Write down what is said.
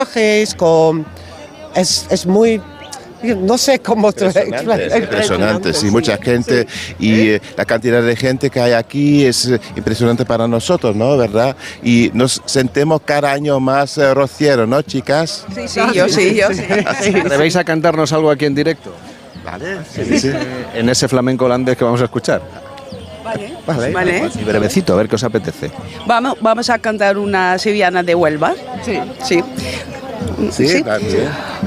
Es muy... No sé cómo impresionante, sí, mucha gente y la cantidad de gente que hay aquí es impresionante para nosotros, ¿no? ¿Verdad? Y nos sentimos cada año más rocieros, ¿no, chicas? Sí, yo sí. ¿Debéis a cantarnos algo aquí en directo? Vale, sí. En ese flamenco holandés que vamos a escuchar. Vale. Y brevecito, a ver qué os apetece. Vamos a cantar una sevillana de Huelva. Sí. Sí, también.